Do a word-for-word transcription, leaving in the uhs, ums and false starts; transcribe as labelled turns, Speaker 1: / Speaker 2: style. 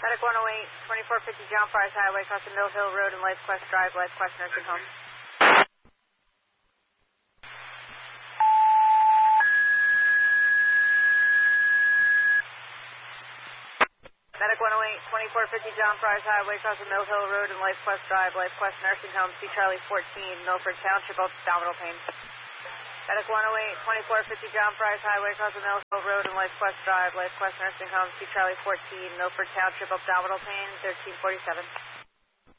Speaker 1: Medic one oh eight, twenty-four fifty John Fry's Highway, across the Mill Hill Road and Life Quest Drive, Life Quest Nursing Home. Medic one oh eight, twenty-four fifty John Fry's Highway, across the Mill Hill Road and Life Quest Drive, Life Quest Nursing Home, C Charlie fourteen, Milford Township, abdominal pain. Medic one oh eight, twenty-four fifty John Fry's Highway, across the Mill Hill Road and Life Quest Drive, Life Quest Nursing Home, C Charlie fourteen, Milford Township, abdominal pain, thirteen forty-seven.